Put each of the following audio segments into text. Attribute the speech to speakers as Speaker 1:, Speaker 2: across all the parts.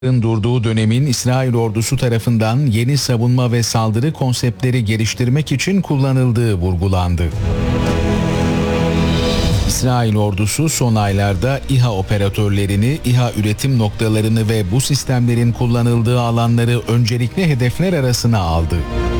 Speaker 1: Durduğu dönemin İsrail ordusu tarafından yeni savunma ve saldırı konseptleri geliştirmek için kullanıldığı vurgulandı. İsrail ordusu son aylarda İHA operatörlerini, İHA üretim noktalarını ve bu sistemlerin kullanıldığı alanları öncelikli hedefler arasına aldı.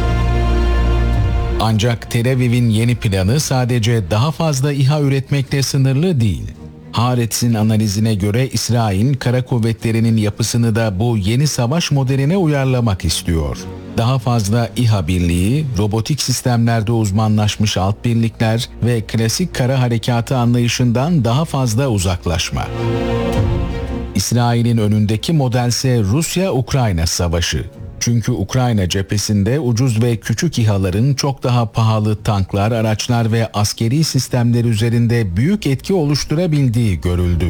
Speaker 1: Ancak Tel Aviv'in yeni planı sadece daha fazla İHA üretmekle sınırlı değil. Haaretz'in analizine göre İsrail, kara kuvvetlerinin yapısını da bu yeni savaş modeline uyarlamak istiyor. Daha fazla İHA birliği, robotik sistemlerde uzmanlaşmış alt birlikler ve klasik kara harekatı anlayışından daha fazla uzaklaşma. İsrail'in önündeki modelse Rusya-Ukrayna savaşı. Çünkü Ukrayna cephesinde ucuz ve küçük İHA'ların çok daha pahalı tanklar, araçlar ve askeri sistemler üzerinde büyük etki oluşturabildiği görüldü.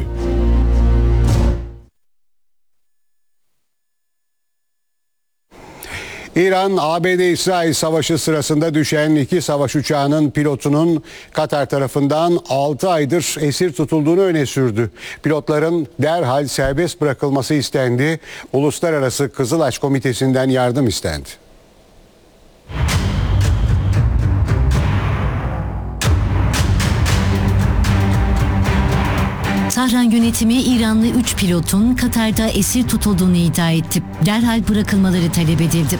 Speaker 2: İran-ABD-İsrail savaşı sırasında düşen 2 savaş uçağının pilotunun Katar tarafından 6 aydır esir tutulduğunu öne sürdü. Pilotların derhal serbest bırakılması istendi. Uluslararası Kızılaç Komitesi'nden yardım istendi.
Speaker 3: Tahran yönetimi İranlı 3 pilotun Katar'da esir tutulduğunu iddia etti. Derhal bırakılmaları talep edildi.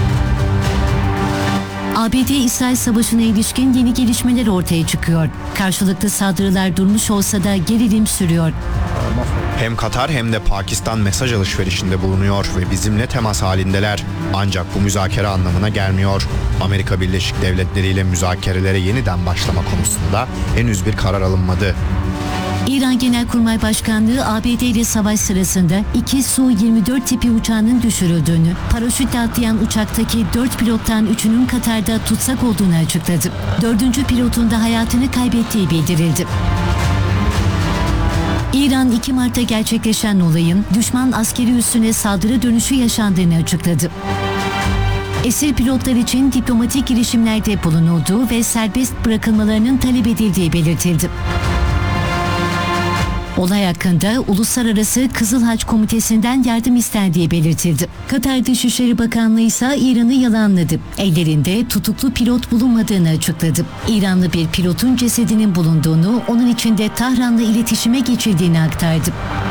Speaker 3: ABD-İsrail savaşına ilişkin yeni gelişmeler ortaya çıkıyor. Karşılıklı saldırılar durmuş olsa da gerilim sürüyor.
Speaker 4: Hem Katar hem de Pakistan mesaj alışverişinde bulunuyor ve bizimle temas halindeler. Ancak bu müzakere anlamına gelmiyor. Amerika Birleşik Devletleri ile müzakerelere yeniden başlama konusunda henüz bir karar alınmadı.
Speaker 3: İran Genelkurmay Başkanlığı ABD ile savaş sırasında 2 Su-24 tipi uçağının düşürüldüğünü, paraşütle atlayan uçaktaki 4 pilottan 3'ünün Katar'da tutsak olduğunu açıkladı. 4. pilotun da hayatını kaybettiği bildirildi. İran 2 Mart'ta gerçekleşen olayın düşman askeri üssüne saldırı dönüşü yaşandığını açıkladı. Esir pilotlar için diplomatik girişimlerde bulunulduğu ve serbest bırakılmalarının talep edildiği belirtildi. Olay hakkında Uluslararası Kızıl Haç Komitesi'nden yardım istendiği belirtildi. Katar Dışişleri Bakanlığı ise İran'ı yalanladı. Ellerinde tutuklu pilot bulunmadığını açıkladı. İranlı bir pilotun cesedinin bulunduğunu, onun için de Tahran'la iletişime geçildiğini aktardı.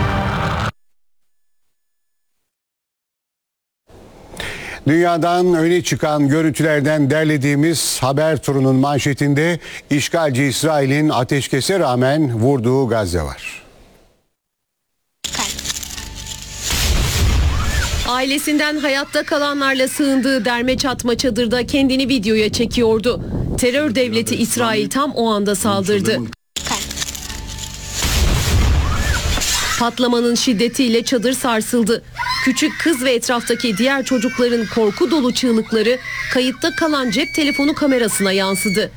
Speaker 2: Dünyadan öne çıkan görüntülerden derlediğimiz haber turunun manşetinde işgalci İsrail'in ateşkese rağmen vurduğu Gazze var.
Speaker 5: Ailesinden hayatta kalanlarla sığındığı derme çatma çadırda kendini videoya çekiyordu. Terör devleti İsrail tam o anda saldırdı. Patlamanın şiddetiyle çadır sarsıldı. Küçük kız ve etraftaki diğer çocukların korku dolu çığlıkları kayıtta kalan cep telefonu kamerasına yansıdı.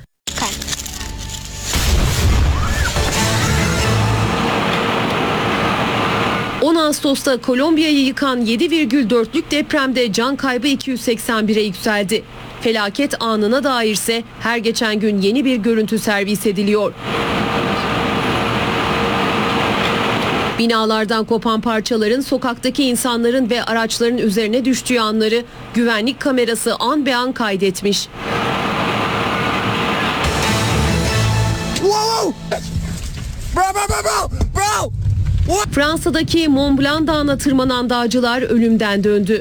Speaker 5: Ağustos'ta Kolombiya'yı yıkan 7,4'lük depremde can kaybı 281'e yükseldi. Felaket anına dairse her geçen gün yeni bir görüntü servis ediliyor. Binalardan kopan parçaların sokaktaki insanların ve araçların üzerine düştüğü anları güvenlik kamerası an be an kaydetmiş. Fransa'daki Mont Blanc Dağı'na tırmanan dağcılar ölümden döndü.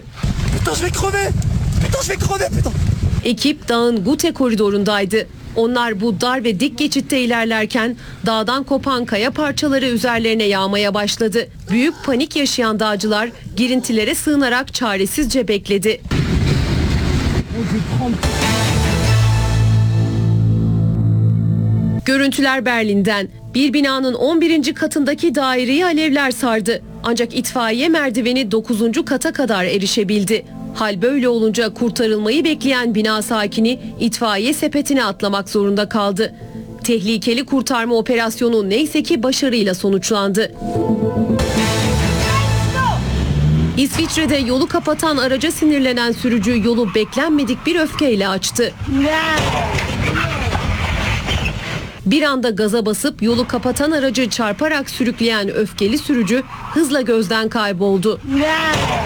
Speaker 5: Ekip dağın Gute koridorundaydı. Onlar bu dar ve dik geçitte ilerlerken dağdan kopan kaya parçaları üzerlerine yağmaya başladı. Büyük panik yaşayan dağcılar girintilere sığınarak çaresizce bekledi. Görüntüler Berlin'den. Bir binanın 11. katındaki daireyi alevler sardı. Ancak itfaiye merdiveni 9. kata kadar erişebildi. Hal böyle olunca kurtarılmayı bekleyen bina sakini itfaiye sepetine atlamak zorunda kaldı. Tehlikeli kurtarma operasyonu neyse ki başarıyla sonuçlandı. İsviçre'de yolu kapatan araca sinirlenen sürücü yolu beklenmedik bir öfkeyle açtı. Bir anda gaza basıp yolu kapatan aracı çarparak sürükleyen öfkeli sürücü hızla gözden kayboldu.